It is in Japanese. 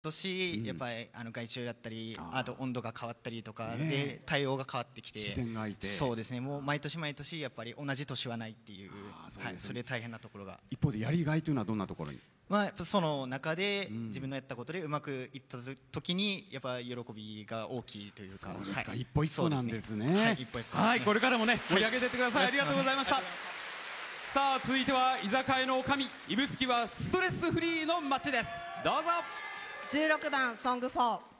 年やっぱり害虫だったり、あと温度が変わったりとかで対応が変わってきて、 自然がいて、 そうですね、もう毎年毎年やっぱり同じ年はないっていう、はい、それで大変なところが。 一方でやりがいというのはどんなところに？ まあ、その中で自分のやったことでうまくいった時にやっぱ喜びが大きいというか。 そうですか、 はい、 一歩一歩なんですね。 はい、一歩一歩。 はい、これからもね盛り上げていってください。ありがとうございました。さあ続いては居酒屋の女将、指宿はストレスフリーの街です。どうぞ。 16番ソング4。